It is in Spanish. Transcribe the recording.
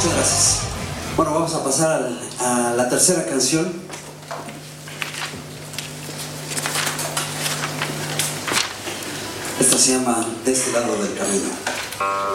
Muchas gracias. Bueno, vamos a pasar a la tercera canción. Esta se llama De este lado del camino.